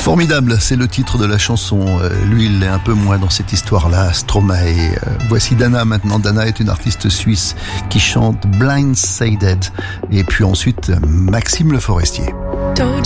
Formidable, c'est le titre de la chanson. Lui, il est un peu moins dans cette histoire-là, Stromae. Voici Dana maintenant. Dana est une artiste suisse qui chante Blindsided. Et puis ensuite, Maxime Le Forestier. Told